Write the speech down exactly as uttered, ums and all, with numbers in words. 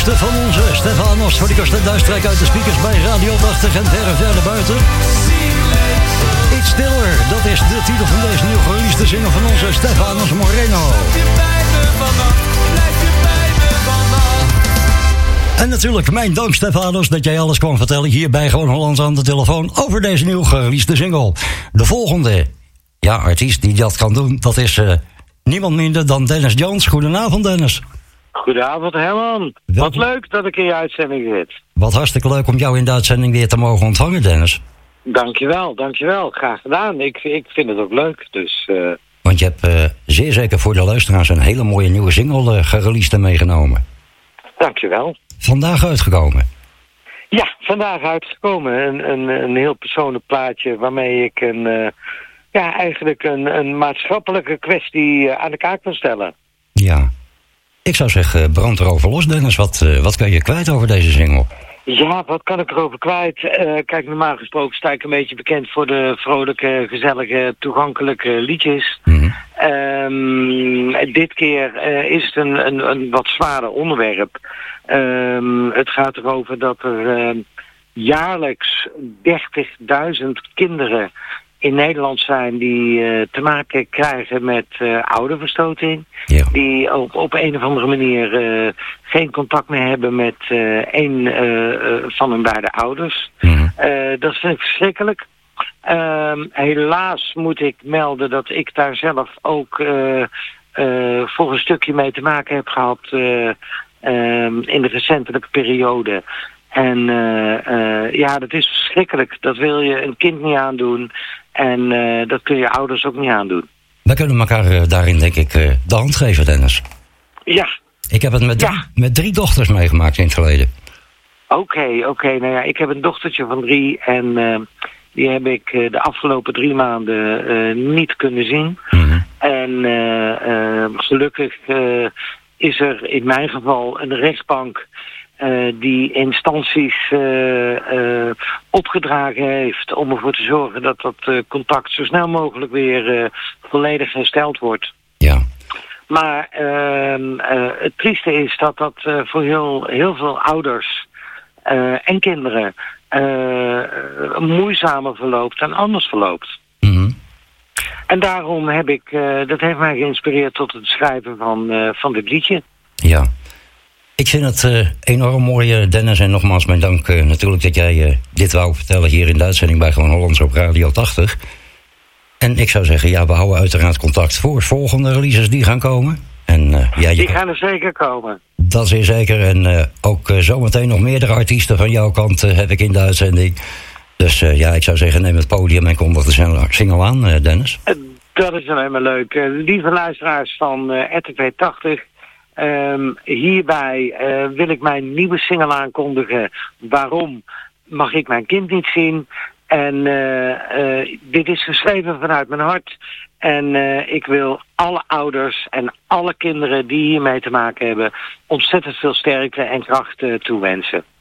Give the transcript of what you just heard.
nieuwste van onze Stefanos voor die kast en duistrijk uit de speakers bij Radio tachtig en ver en verder buiten. Iets stiller, dat is de titel van deze nieuw gereleasede single van onze Stefanos Moreno. En natuurlijk mijn dank, Stefanos, dat jij alles kwam vertellen hier bij Gewoon Hollands aan de telefoon over deze nieuw gereleasede single. De volgende, ja, artiest die dat kan doen, dat is uh, niemand minder dan Dennis Jones. Goedenavond, Dennis. Goedenavond, Herman. Wat leuk dat ik in je uitzending zit. Wat hartstikke leuk om jou in de uitzending weer te mogen ontvangen, Dennis. Dankjewel, dankjewel. Graag gedaan. Ik, ik vind het ook leuk, dus... Uh... Want je hebt uh, zeer zeker voor de luisteraars een hele mooie nieuwe single uh, gereleased en meegenomen. Dankjewel. Vandaag uitgekomen. Ja, vandaag uitgekomen. Een, een, een heel persoonlijk plaatje waarmee ik een, uh, ja, eigenlijk een, een maatschappelijke kwestie uh, aan de kaak wil stellen. Ja. Ik zou zeggen, brand erover los, Dennis. Wat, uh, wat kan je kwijt over deze single? Ja, wat kan ik erover kwijt? Uh, kijk, normaal gesproken sta ik een beetje bekend voor de vrolijke, gezellige, toegankelijke liedjes. Mm-hmm. Um, dit keer uh, is het een, een, een wat zwaarder onderwerp. Um, het gaat erover dat er uh, jaarlijks dertigduizend kinderen in Nederland zijn die uh, te maken krijgen met uh, ouderverstoting. Ja. Die op, op een of andere manier uh, geen contact meer hebben met uh, een uh, van hun beide ouders. Mm-hmm. Uh, dat vind ik verschrikkelijk. Uh, helaas moet ik melden dat ik daar zelf ook uh, uh, voor een stukje mee te maken heb gehad uh, uh, in de recentelijke periode. En uh, uh, ja, dat is verschrikkelijk. Dat wil je een kind niet aandoen. En uh, dat kun je ouders ook niet aandoen. We kunnen elkaar uh, daarin, denk ik, uh, de hand geven, Dennis. Ja. Ik heb het met, ja. drie, met drie dochters meegemaakt in het verleden. Oké, okay, oké. Okay. Nou ja, ik heb een dochtertje van drie. En uh, die heb ik uh, de afgelopen drie maanden uh, niet kunnen zien. Mm-hmm. En uh, uh, gelukkig uh, is er in mijn geval een rechtbank... Uh, die instanties uh, uh, opgedragen heeft om ervoor te zorgen dat dat uh, contact zo snel mogelijk weer uh, volledig hersteld wordt. Ja. Maar uh, uh, het trieste is dat dat uh, voor heel, heel veel ouders uh, en kinderen uh, moeizamer verloopt en anders verloopt. Mm-hmm. En daarom heb ik, uh, dat heeft mij geïnspireerd tot het schrijven van, uh, van dit liedje. Ja. Ik vind het uh, enorm mooi, Dennis, en nogmaals mijn dank uh, natuurlijk dat jij uh, dit wou vertellen hier in de uitzending bij Gewoon Hollands op Radio tachtig. En ik zou zeggen, ja, we houden uiteraard contact voor volgende releases die gaan komen. En, uh, ja, je die gaan er zeker komen. Dat is zeker. En uh, ook uh, zometeen nog meerdere artiesten van jouw kant uh, heb ik in de uitzending. Dus uh, ja, ik zou zeggen, neem het podium en kondig de single aan, uh, Dennis. Uh, dat is alleen maar leuk. Uh, lieve luisteraars van uh, R T V tachtig... Um, hierbij uh, wil ik mijn nieuwe single aankondigen. Waarom mag ik mijn kind niet zien? En uh, uh, dit is geschreven vanuit mijn hart. En uh, ik wil alle ouders en alle kinderen die hiermee te maken hebben ontzettend veel sterkte en kracht uh, toewensen.